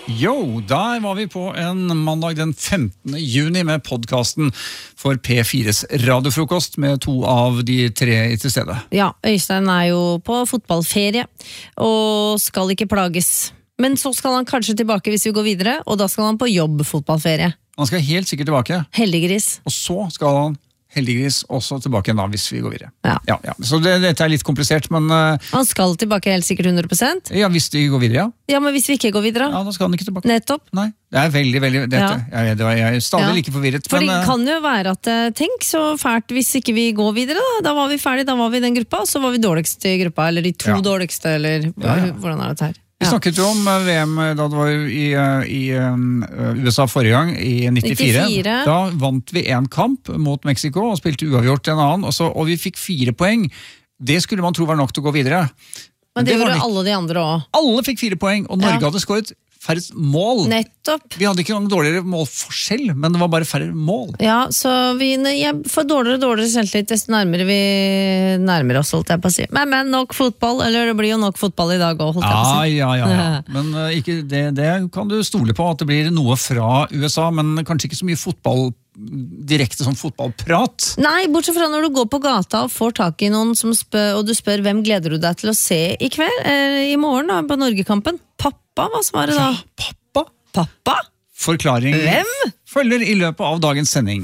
Jo, der var vi på en mandag den 15. juni med podcasten for P4s radiofrokost med 2 av de 3 til stede. Ja, Øystein jo på fotballferie og skal ikke plages. Men så skal han kanskje tilbake hvis vi går videre, og da skal han på jobb-fotballferie. Han skal helt sikkert tilbake. Heldiggris. Og så skal han heldiggris også tilbake da, hvis vi går videre. Ja. Så dette litt komplisert, men... Han skal tilbake helt sikkert 100%? Ja, hvis vi går videre, ja. Ja, men hvis vi ikke går videre? Ja, da skal han ikke tilbake. Nettopp. Nei, det veldig, dette. Ja. Jeg stadig like forvirret. For det kan jo være at, tenk så fælt hvis ikke vi går videre da var vi ferdig, da var vi i den gruppa, og så var vi dårligst i gruppa, eller de 2 dårligste, eller hvordan dette her? Vi snakket jo om VM da det var i USA forrige gang, i 94. Da vant vi en kamp mot Mexico og spilte uavgjort en annen, og vi fikk 4 poeng. Det skulle man tro var nok til å gå videre. Men det gjorde alle de andre også. Alle fikk 4 poeng, og Norge hadde skåret færre mål. Nettopp. Vi hadde ikke noen dårligere målforskjell, men det var bare færre mål. Ja, så jeg får dårligere selvtillit desto nærmere vi nærmer oss, holdt jeg på å si. Men nok fotball, eller det blir jo nok fotball i dag også, holdt jeg på å si. Ja. Men ikke, det kan du stole på, at det blir noe fra USA, men kanskje ikke så mye fotball, direkte som fotballprat. Nei, bortsett fra når du går på gata og får tak i noen som og du spør hvem gleder du deg til å se i kveld, i morgen da, på Norgekampen. Pappa, hva svarer da? Ja, pappa? Forklaring Hvem? Følger i løpet av dagens sending.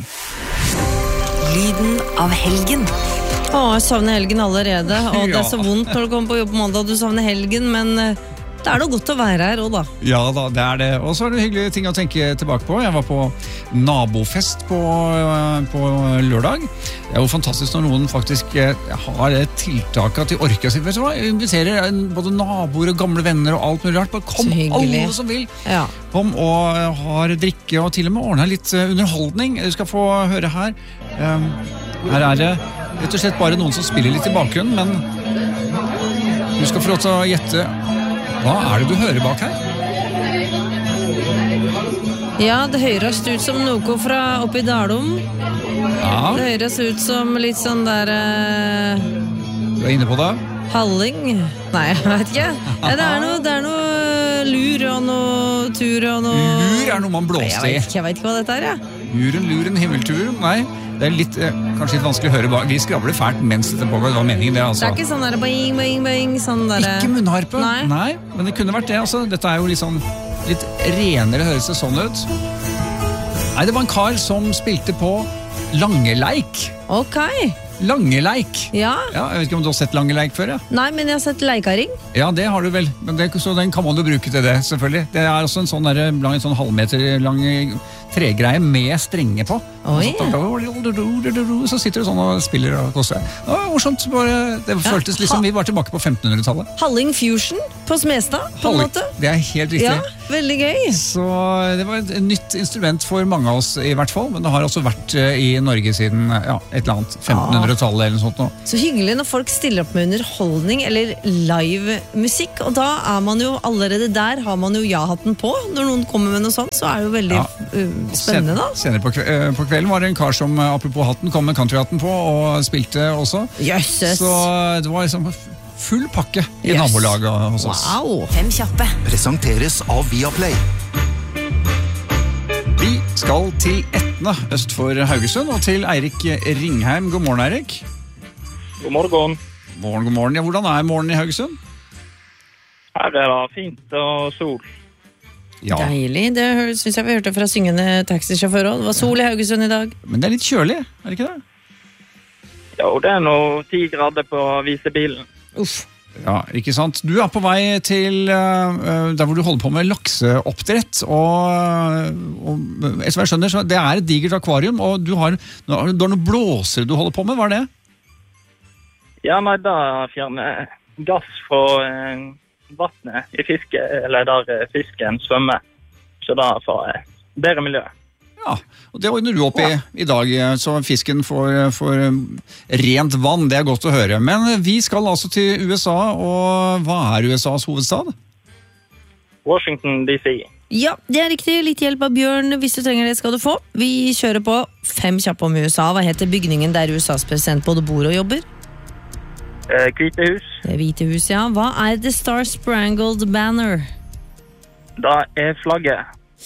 Lyden av helgen. Jeg savner helgen allerede, og det så vondt når du kommer på jobb på mandag, du savner helgen, men det noe godt å være her også da. Ja da, det det. Og så det hyggelige ting å tenke tilbake på. Jeg var på nabofest på lørdag. Det jo fantastisk når noen faktisk har det tiltaket at de orker å si, vet du hva, inviterer både naboer og gamle venner og alt mulig rart. Bare kom alle som vil. Ja. Kom og har drikke og til og med ordnet litt underholdning. Du skal få høre her. Her det rett og slett bare noen som spiller litt i bakgrunnen, men du skal få lov til å gjette. Hva det du hører bak her? Ja, det høres ut som noe fra oppi Dalom. Ja. Det høres ut som litt sånn der... Du inne på det? Halling? Nei, jeg vet ikke. Det noe lur og noe tur og noe... Lur noe man blåser i. Jeg vet ikke hva dette ja. Luren, himmelturen, nei. Det litt, kanskje litt vanskelig å høre bak. Vi skravler fælt mens dette pågår. Det var meningen det, altså. Det ikke sånn der boing, boing, boing, sånn der... Ikke munnharpe. Nei, men det kunne vært det, altså. Dette jo litt sånn, litt renere høres det sånn ut. Nei, det var en kar som spilte på Langeleik. Ok. Langeleik. Ja. Jeg vet ikke om du har sett Langeleik før, ja? Nei, men jeg har sett Leikaring. Ja, det har du vel. Men så den kan man jo bruke til det, selvfølgelig. Det også en sånn halvmeter lang tregreie med strenge på. Så sitter du sånn og spiller og koser. Det var morsomt. Det føltes liksom vi var tilbake på 1500-tallet. Halling Fusion på Smestad, på en måte. Det helt riktig. Ja, veldig gøy. Så det var et nytt instrument for mange av oss i hvert fall, men det har også vært i Norge siden et eller annet 1500-tallet eller noe sånt nå. Så hyggelig når folk stiller opp med underholdning eller live musikk, og da man jo allerede der, har man jo ja-hatten på. Når noen kommer med noe sånt, så det jo veldig spennende da. Senere på kvelden var det en kar som, apropos hatten, kom med countryhatten på og spilte også. Jøsses! Så det var liksom full pakke i nabolaget hos oss. Wow! 5 kjappe. Presenteres av Viaplay. Vi skal til Etne, øst for Haugesund, og til Eirik Ringheim. God morgen, Eirik. God morgen. God morgen. Ja, hvordan morgenen i Haugesund? Her det fint og sol. Ja. Deilig. Det synes jeg vi hørte fra syngende taxisjåfør også. Det var sol i Haugesund i dag. Men det litt kjølig, det ikke det? Jo, det noe 10 grader på visebilen. Uff. Ja, ikke sant? Du på vei til der hvor du holder på med lakseoppdrett, og etter hva jeg skjønner, så det et digert akvarium, og du har noen blåsere du holder på med, hva det? Ja, nei, da fjerner gass fra vattnet i fiske, eller der fisken svømmer, så da får jeg bedre miljø. Ja, og det ordner du opp i dag, så fisken får rent vann, det godt å høre. Men vi skal altså til USA, og hva USAs hovedstad? Washington DC. Ja, det riktig. Litt hjelp av Bjørn. Hvis du trenger det, skal du få. Vi kjører på 5 kjappe om USA. Hva heter bygningen der USAs president både bor og jobber? Hvite hus. Det Hvite hus, ja. Hva The Star Spangled Banner? Da flagget.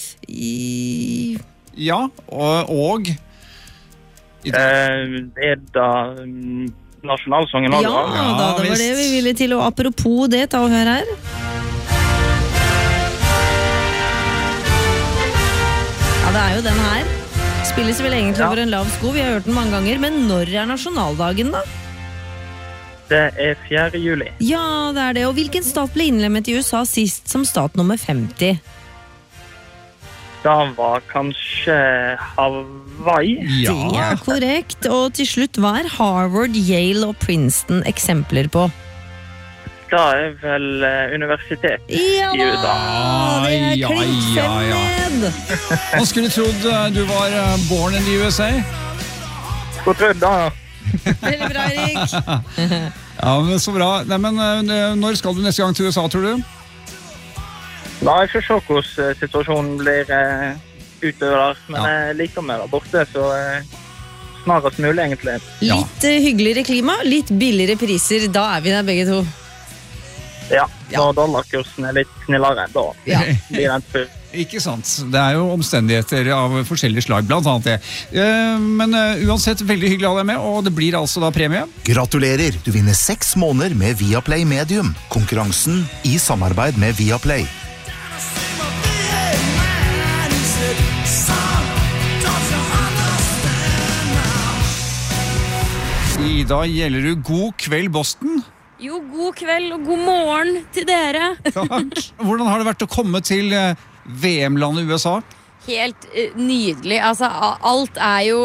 Ja, og Det da nasjonalsangen også. Ja, Ja, da, det var visst. det vi ville til. Og apropos det, ta og hør her. Ja, det jo den her. Spilles vel egentlig over en lav sko, vi har hørt den mange ganger. Men når nasjonaldagen da? Det 4. juli. Ja, det det. Og hvilken stat ble innlemmet i USA sist som stat nummer 50? Da var kanskje Hawaii. ja. Det korrekt. Og til slutt, hva Harvard, Yale og Princeton eksempler på? Da vel universitet Ja i da! USA. Det Ja, klink ja, fem ja. ned! Man skulle trodd du var born in the USA. Hvor trodd da? Veldig bra, Erik. Ja, men så bra. Nei, men når skal du neste gang til USA, tror du? Da får se hvordan situasjonen blir utover. Men jeg liker meg der borte, så snarest mulig egentlig. Ja. Litt hyggeligere klima, litt billigere priser. Da vi der begge to. Ja, når dollarkursen litt snillere, da Ja. blir det ikke. Ikke sant. Det jo omstendigheter av forskjellige slag, blant annet det. Men uansett, veldig hyggelig å ha deg med, og det blir altså da premie. Gratulerer, du vinner 6 måneder med Viaplay Medium. Konkurransen i samarbeid med Viaplay. Ida Gjellerud, god kveld, Boston. Jo, god kveld og god morgen til dere. Takk. Hvordan har det vært å komme til VM-landet USA? Helt nydelig. Altså, alt jo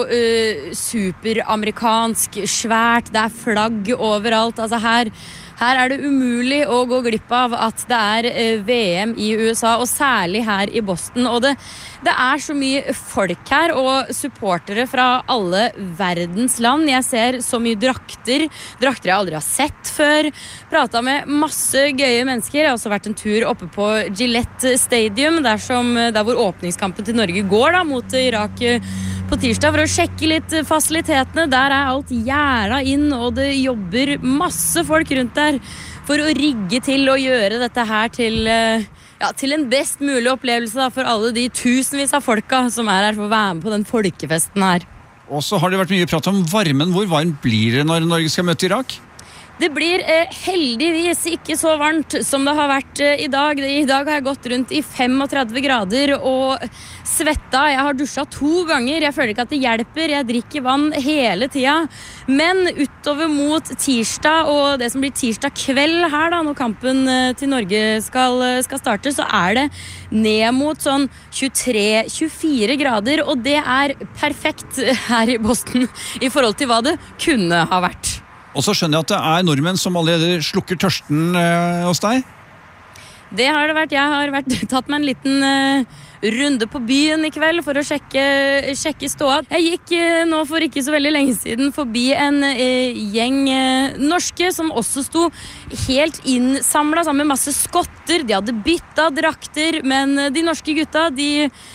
superamerikansk, svært, det flagg overalt. Altså, her det umulig å gå glipp av at det VM i USA, og særlig her i Boston. Og det så mye folk her, og supportere fra alle verdens land. Jeg ser så mye drakter jeg aldri har sett før. Pratet med masse gøye mennesker. Jeg har også vært en tur oppe på Gillette Stadium, der hvor åpningskampen til Norge går da, mot Irak på tirsdag, for å sjekke litt fasilitetene. Der alt gjæra inn, og det jobber masse folk rundt der for å rigge til og gjøre dette her til en best mulig opplevelse da, for alle de tusenvis av folka som her for å være med på den folkefesten her. Og så har det vært mye prat om varmen. Hvor varmt blir det når Norge skal møte Irak? Det blir heldigvis ikke så varmt som det har vært i dag. I dag har jeg gått rundt i 35 grader og svetta. Jeg har dusja 2 ganger. Jeg føler ikke at det hjelper. Jeg drikker vann hele tida. Men utover mot tirsdag og det som blir tirsdag kveld her da, når kampen til Norge skal starte, så det ned mot sånn 23-24 grader. Og det perfekt her i Boston i forhold til hva det kunne ha vært. Og så skjønner jeg at det nordmenn som allerede slukker tørsten hos deg. Det har det vært. Jeg har tatt meg en liten runde på byen i kveld for å sjekke ståa. Jeg gikk nå for ikke så veldig lenge siden forbi en gjeng norske som også sto helt innsamlet sammen med masse skotter. De hadde byttet drakter, men de norske gutta, de